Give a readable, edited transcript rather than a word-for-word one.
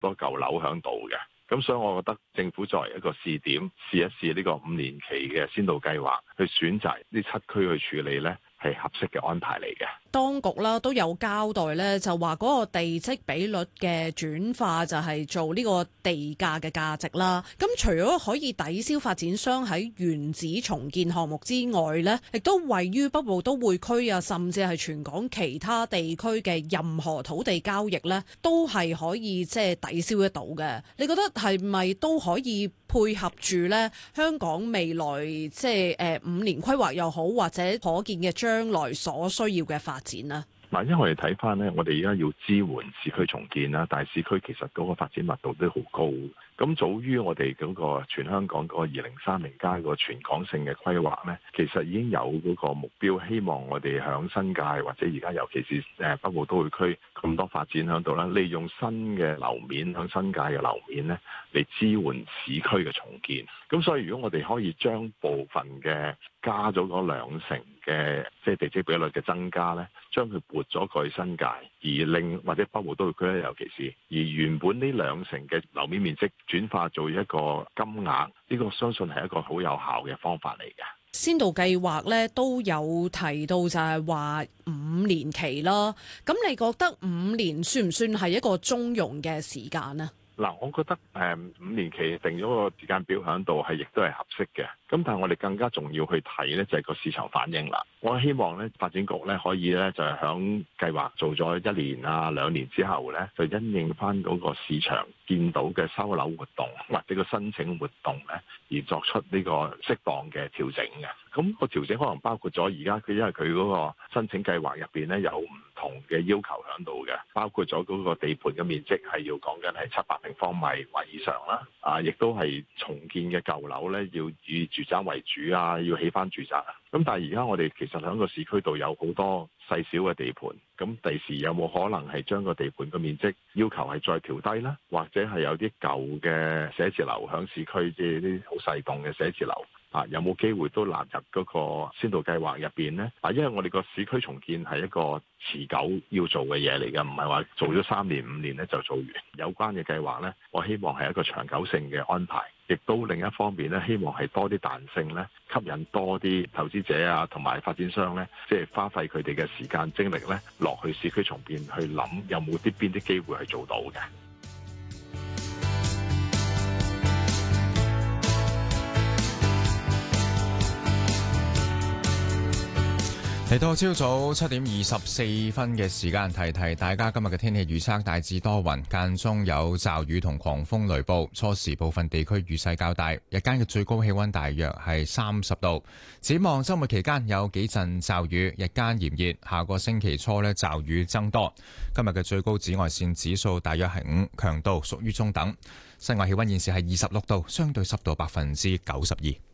多舊樓喺度嘅。咁所以我覺得政府作為一個試點，試一試呢個5年期嘅先導計劃，去選擇呢7區去處理呢，係合適嘅安排嚟嘅。 當局啦都有交代咧，就話嗰個地積比率嘅轉化就係做呢個地價嘅價值啦。咁除咗可以抵消發展商喺原址重建項目之外咧，亦都位於北部都會區啊，甚至係全港其他地區嘅任何土地交易咧，都係可以即係抵消得到嘅。你覺得係咪都可以配合住咧香港未來即係5年規劃又好，或者可見嘅將來所需要嘅發展啦？ 嗱，因為我哋睇翻咧，我哋而家要支援市區重建啦，但係市區其實嗰個發展密度都好高。咁早於我哋嗰個全香港嗰個2030+個全港性嘅規劃咧，其實已經有嗰個目標，希望我哋響新界或者而家尤其是北部都會區咁多發展喺度啦，利用新嘅樓面響新界嘅樓面咧嚟支援市區嘅重建。咁所以如果我哋可以將部分嘅加咗嗰2成嘅即係地積比率嘅增加咧，將佢撥咗過去新界，而令或者北部都會區咧，尤其是而原本呢2成嘅樓面面積轉化做一個金額，呢個相信係一個好有效嘅方法嚟嘅。 先導計劃咧都有提到就係話5年期啦，咁你覺得5年算唔算係一個中庸嘅時間呢？ 嗱，我覺得5年期定咗個時間表喺度係亦都係合適嘅。咁但係我哋更加重要去睇咧，就係個市場反應啦。我希望咧發展局咧可以咧就係響計劃做咗1年啊2年之後咧，就因應翻嗰個市場見到嘅收樓活動或者個申請活動咧，而作出呢個適當嘅調整嘅。咁個調整可能包括咗而家佢因為佢嗰個申請計劃入邊咧有唔同嘅要求喺度嘅，包括咗嗰個地盤嘅面積係要講緊係700平方米或以上啦，亦都係重建嘅舊樓咧要以住宅為主啊，要起翻住宅。咁但係而家我哋其實喺個市區度有好多細小嘅地盤，咁第時有冇可能係將個地盤嘅面積要求係再調低呢？或者係有啲舊嘅寫字樓響市區，即係啲好細棟嘅寫字樓有冇機會都納入嗰個先導計劃入邊呢？因為我哋個市區重建係一個持久要做嘅嘢嚟嘅，唔係話做咗3年5年咧就做完。有關嘅計劃呢，我希望係一個長久性嘅安排，亦都另一方面呢，希望係多啲彈性呢，吸引多啲投資者啊同埋發展商呢，即係花費佢哋嘅時間精力呢，落去市區重建去諗有冇邊啲機會係做到嘅。 嚟到朝早7點24分嘅時間，提提大家今日嘅天氣預測，大致多雲，間中有驟雨同狂風雷暴，初時部分地區雨勢較大，日間嘅最高氣溫大約係30度。展望週末期間有幾陣驟雨，日間炎熱，下個星期初呢驟雨增多。今日嘅最高紫外線指數大約係5，強度屬於中等。室外氣溫現時係26度，相對濕度92%。